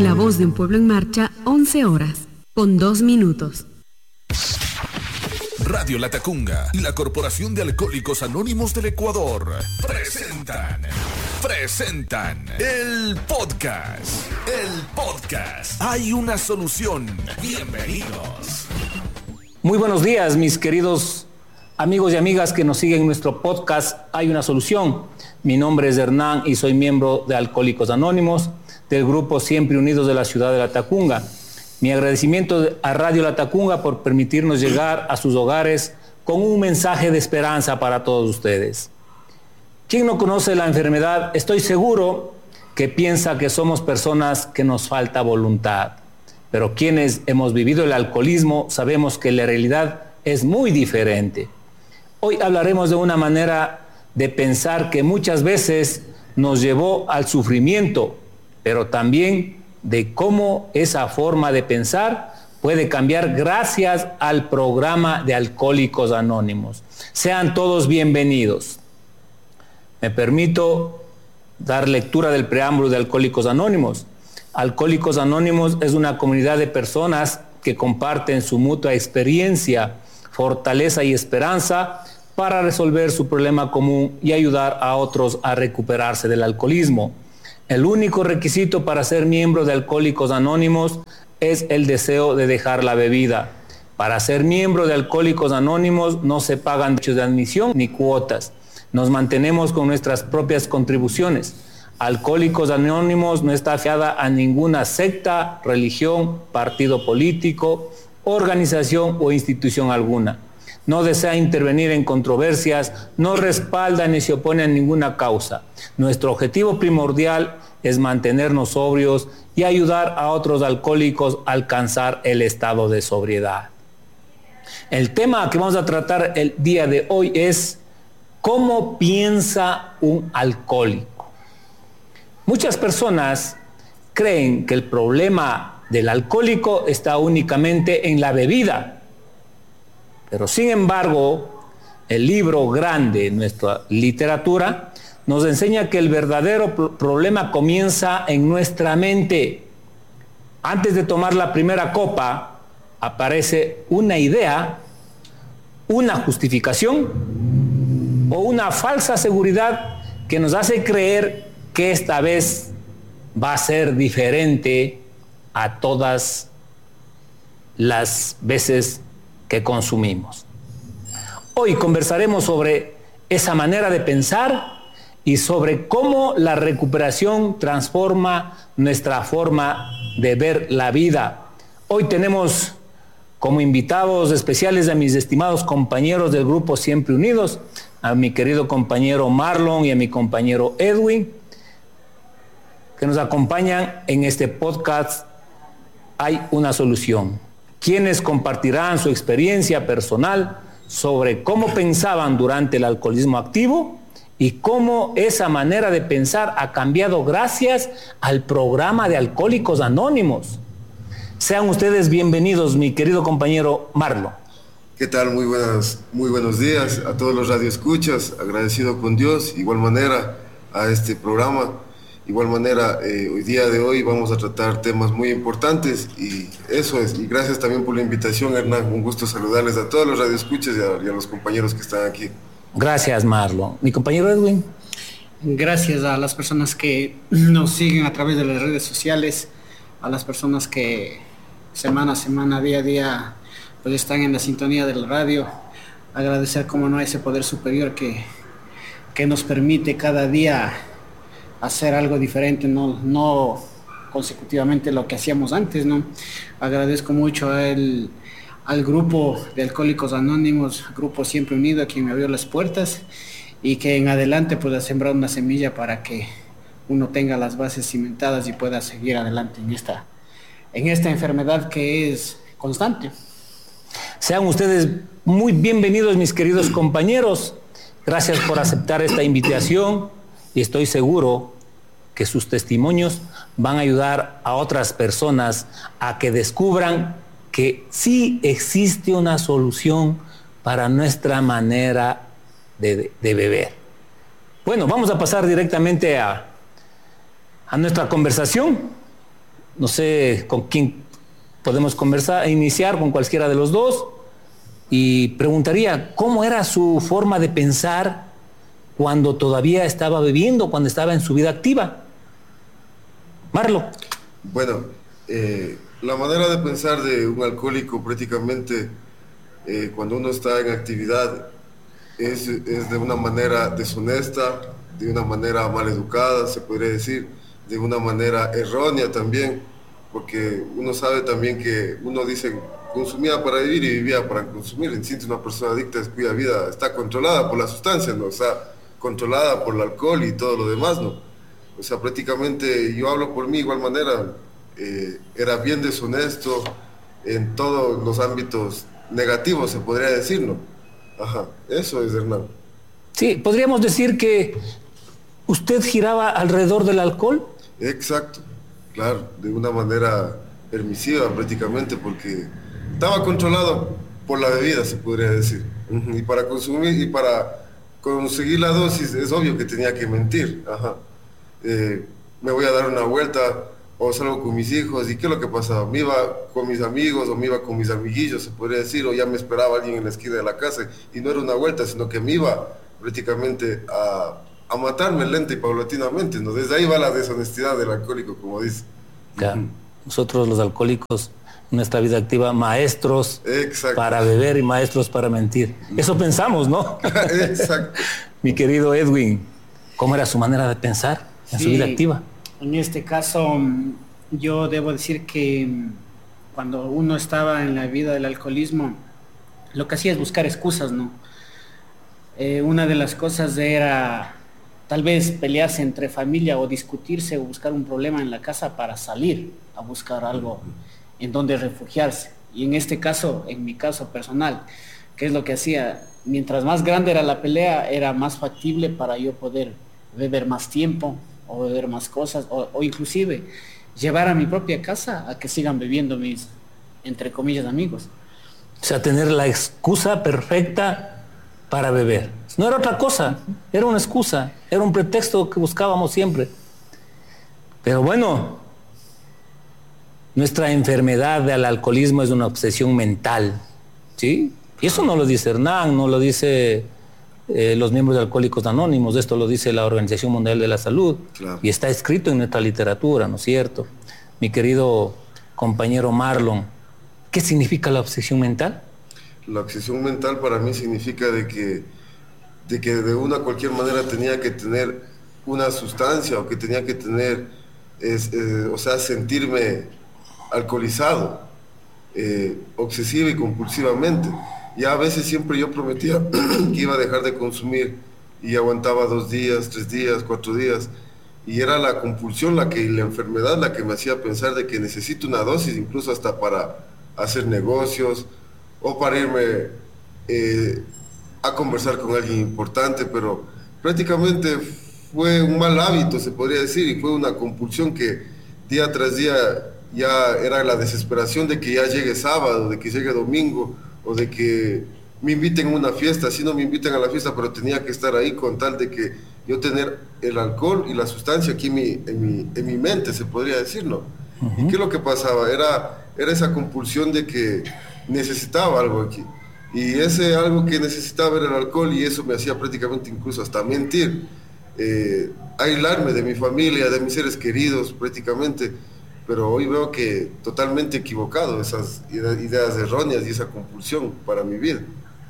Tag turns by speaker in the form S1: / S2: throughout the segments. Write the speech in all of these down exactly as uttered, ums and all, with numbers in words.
S1: En La Voz de un Pueblo en Marcha, once horas, con dos minutos.
S2: Radio La Tacunga y la Corporación de Alcohólicos Anónimos del Ecuador presentan, presentan el podcast, el podcast. Hay una solución. Bienvenidos.
S3: Muy buenos días, mis queridos amigos y amigas que nos siguen en nuestro podcast Hay una solución. Mi nombre es Hernán y soy miembro de Alcohólicos Anónimos del grupo Siempre Unidos de la ciudad de La Tacunga. Mi agradecimiento a Radio La Tacunga por permitirnos llegar a sus hogares con un mensaje de esperanza para todos ustedes. Quien no conoce la enfermedad, estoy seguro que piensa que somos personas que nos falta voluntad. Pero quienes hemos vivido el alcoholismo sabemos que la realidad es muy diferente. Hoy hablaremos de una manera de pensar que muchas veces nos llevó al sufrimiento, pero también de cómo esa forma de pensar puede cambiar gracias al programa de Alcohólicos Anónimos. Sean todos bienvenidos. Me permito dar lectura del preámbulo de Alcohólicos Anónimos. Alcohólicos Anónimos es una comunidad de personas que comparten su mutua experiencia, fortaleza y esperanza para resolver su problema común y ayudar a otros a recuperarse del alcoholismo. El único requisito para ser miembro de Alcohólicos Anónimos es el deseo de dejar la bebida. Para ser miembro de Alcohólicos Anónimos no se pagan derechos de admisión ni cuotas. Nos mantenemos con nuestras propias contribuciones. Alcohólicos Anónimos no está afiliada a ninguna secta, religión, partido político, organización o institución alguna. No desea intervenir en controversias, no respalda ni se opone a ninguna causa. Nuestro objetivo primordial es mantenernos sobrios y ayudar a otros alcohólicos a alcanzar el estado de sobriedad. El tema que vamos a tratar el día de hoy es ¿cómo piensa un alcohólico? Muchas personas creen que el problema del alcohólico está únicamente en la bebida. Pero sin embargo, el libro grande de nuestra literatura nos enseña que el verdadero pro- problema comienza en nuestra mente. Antes de tomar la primera copa, aparece una idea, una justificación o una falsa seguridad que nos hace creer que esta vez va a ser diferente a todas las veces que consumimos. Hoy conversaremos sobre esa manera de pensar y sobre cómo la recuperación transforma nuestra forma de ver la vida. Hoy tenemos como invitados especiales a mis estimados compañeros del grupo Siempre Unidos, a mi querido compañero Marlon y a mi compañero Edwin, que nos acompañan en este podcast Hay una solución, quienes compartirán su experiencia personal sobre cómo pensaban durante el alcoholismo activo y cómo esa manera de pensar ha cambiado gracias al programa de Alcohólicos Anónimos. Sean ustedes bienvenidos, mi querido compañero Marlon.
S4: ¿Qué tal? Muy buenas, muy buenos días a todos los radioescuchas, agradecido con Dios, igual manera a este programa. Igual manera, eh, hoy día de hoy vamos a tratar temas muy importantes y eso es, y gracias también por la invitación, Hernán, un gusto saludarles a todos los radioescuchas y a, y a los compañeros que están aquí.
S3: Gracias, Marlon. Mi compañero Edwin.
S5: Gracias a las personas que nos siguen a través de las redes sociales, a las personas que semana a semana, día a día, pues están en la sintonía de la radio. Agradecer, como no, a ese poder superior que, que nos permite cada día hacer algo diferente, no, no consecutivamente lo que hacíamos antes, ¿no? Agradezco mucho a él, al grupo de Alcohólicos Anónimos, grupo Siempre Unido, a quien me abrió las puertas y que en adelante pueda sembrar una semilla para que uno tenga las bases cimentadas y pueda seguir adelante en esta, en esta enfermedad que es constante.
S3: Sean ustedes muy bienvenidos, mis queridos compañeros. Gracias por aceptar esta invitación y estoy seguro que sus testimonios van a ayudar a otras personas a que descubran que sí existe una solución para nuestra manera de, de beber. Bueno, vamos a pasar directamente a, a nuestra conversación. no sé con quién podemos conversar, iniciar con cualquiera de los dos, y preguntaría cómo era su forma de pensar cuando todavía estaba bebiendo, cuando estaba en su vida activa. Marlo.
S4: Bueno, eh, la manera de pensar de un alcohólico prácticamente eh, cuando uno está en actividad es, es de una manera deshonesta, de una manera mal educada, se podría decir, de una manera errónea también, porque uno sabe también que uno dice consumía para vivir y vivía para consumir. En sí, una persona adicta cuya vida está controlada por la sustancia, ¿no? O sea, controlada por el alcohol y todo lo demás, ¿no? O sea, prácticamente yo hablo por mí igual manera, eh, era bien deshonesto en todos los ámbitos negativos, se podría decir, ¿no? Ajá, eso es, Hernán.
S3: Sí, podríamos decir que usted giraba alrededor del alcohol.
S4: Exacto, claro, de una manera permisiva prácticamente, porque estaba controlado por la bebida, se podría decir. Uh-huh. Y para consumir y para conseguir la dosis es obvio que tenía que mentir. Ajá. Eh, me voy a dar una vuelta o salgo con mis hijos, y qué es lo que pasaba, me iba con mis amigos o me iba con mis amiguillos, se podría decir, o ya me esperaba alguien en la esquina de la casa, y no era una vuelta, sino que me iba prácticamente a, a matarme lenta y paulatinamente, ¿no? Desde ahí va la deshonestidad del alcohólico, como dice.
S3: Ya. Uh-huh. Nosotros los alcohólicos, en nuestra vida activa, maestros
S4: Exacto.
S3: para beber y maestros para mentir. Eso pensamos, ¿no?
S4: Exacto.
S3: Mi querido Edwin, ¿cómo era su manera de pensar en sí, su vida activa?
S5: En este caso, yo debo decir que cuando uno estaba en la vida del alcoholismo, lo que hacía es buscar excusas, ¿no? Eh, una de las cosas era tal vez pelearse entre familia o discutirse o buscar un problema en la casa para salir a buscar algo en donde refugiarse. Y en este caso, en mi caso personal, ¿qué es lo que hacía? Mientras más grande era la pelea, era más factible para yo poder beber más tiempo o beber más cosas, o, o inclusive llevar a mi propia casa a que sigan bebiendo mis, entre comillas, amigos.
S3: O sea, tener la excusa perfecta para beber. No era otra cosa, era una excusa, era un pretexto que buscábamos siempre. Pero bueno, nuestra enfermedad del alcoholismo es una obsesión mental, ¿sí? Y eso no lo dice Hernán, no lo dice eh, los miembros de Alcohólicos Anónimos, esto lo dice la Organización Mundial de la Salud. Claro. Y está escrito en nuestra literatura, ¿no es cierto? Mi querido compañero Marlon, ¿qué significa la obsesión mental?
S4: La obsesión mental para mí significa de que, de que de una cualquier manera tenía que tener una sustancia o que tenía que tener, es, eh, o sea, sentirme alcoholizado, eh, obsesiva y compulsivamente. Ya a veces siempre yo prometía que iba a dejar de consumir y aguantaba dos días, tres días, cuatro días, y era la compulsión, la que, la enfermedad la que me hacía pensar de que necesito una dosis, incluso hasta para hacer negocios o para irme eh, a conversar con alguien importante, pero prácticamente fue un mal hábito, se podría decir, y fue una compulsión que día tras día ya era la desesperación de que ya llegue sábado, de que llegue domingo, o de que me inviten a una fiesta. Si no me invitan a la fiesta, pero tenía que estar ahí con tal de que yo tener el alcohol y la sustancia aquí en mi, en mi, en mi mente, se podría decir, ¿no? Uh-huh. ¿Y qué es lo que pasaba? Era, era esa compulsión de que necesitaba algo aquí. Y ese algo que necesitaba era el alcohol, y eso me hacía prácticamente incluso hasta mentir, eh, aislarme de mi familia, de mis seres queridos prácticamente. Pero hoy veo que totalmente equivocado esas ideas erróneas y esa compulsión para mi vida.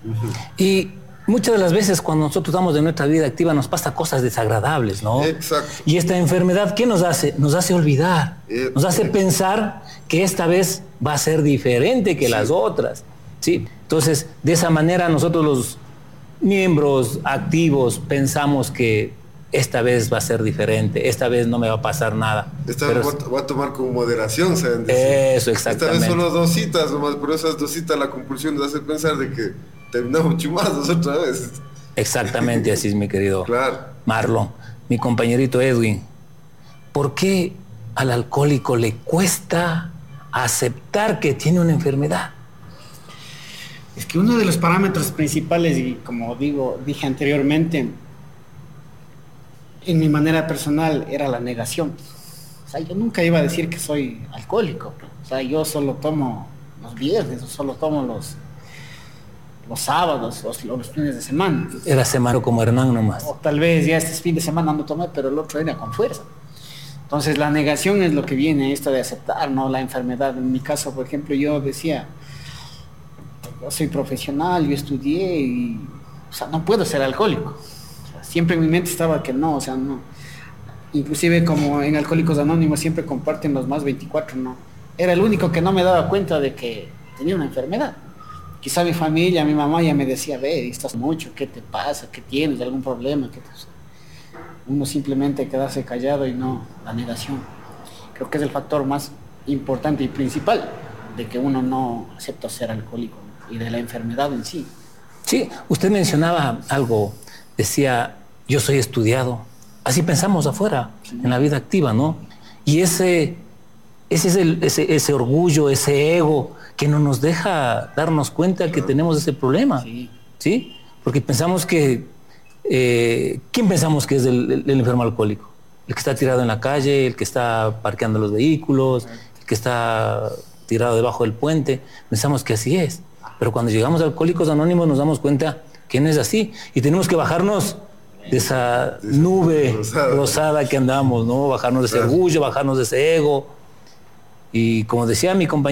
S3: Y muchas de las veces cuando nosotros estamos en nuestra vida activa nos pasa cosas desagradables, ¿no?
S4: Exacto.
S3: Y esta enfermedad, ¿qué nos hace? Nos hace olvidar, eh, nos hace eh. pensar que esta vez va a ser diferente que sí. las otras, ¿sí? Entonces, de esa manera nosotros los miembros activos pensamos que esta vez va a ser diferente, esta vez no me va a pasar nada.
S4: Esta vez voy, voy a tomar con moderación, ¿saben?
S3: Eso, exactamente.
S4: Esta vez solo dos citas nomás, pero esas dos citas la compulsión nos hace pensar de que terminamos chumados otra vez.
S3: Exactamente, así es, mi querido
S4: claro.
S3: Marlon. Mi compañerito Edwin, ¿por qué al alcohólico le cuesta aceptar que tiene una enfermedad?
S5: Es que uno de los parámetros principales, y como digo, dije anteriormente, en mi manera personal, era la negación. sea, yo nunca iba a decir que soy alcohólico. O sea, yo solo tomo los viernes, o solo tomo los, los sábados, los, los fines de semana.
S3: Era semana como Hernán nomás.
S5: O tal vez ya este fin de semana no tomé, pero el otro era con fuerza. Entonces la negación es lo que viene, esto de aceptar, ¿no? La enfermedad. En mi caso, por ejemplo, yo decía, yo soy profesional, yo estudié y, o sea, no puedo ser alcohólico. O sea, siempre en mi mente estaba que no, o sea, no. Inclusive como en Alcohólicos Anónimos siempre comparten los más veinticuatro, ¿no? Era el único que no me daba cuenta de que tenía una enfermedad. Quizá mi familia, mi mamá ya me decía, ve, estás mucho, ¿qué te pasa? ¿Qué tienes? ¿Algún problema? ¿Qué te... Uno simplemente quedarse callado y no, la negación. Creo que es el factor más importante y principal de que uno no acepta ser alcohólico, ¿no? Y de la enfermedad en sí.
S3: Sí, usted mencionaba algo, decía, yo soy estudiado. Así pensamos afuera, sí, en la vida activa, ¿no? Y ese, ese es el, ese, ese orgullo, ese ego que no nos deja darnos cuenta que tenemos ese problema,
S5: sí,
S3: ¿sí? Porque pensamos que Eh, ¿quién pensamos que es el, el, el enfermo alcohólico? El que está tirado en la calle, el que está parqueando los vehículos, el que está tirado debajo del puente. Pensamos que así es. Pero cuando llegamos a Alcohólicos Anónimos nos damos cuenta que no es así. Y tenemos que bajarnos de esa nube rosada, rosada que andamos, ¿no? Bajarnos de ese orgullo, bajarnos de ese ego. Y como decía mi compañero,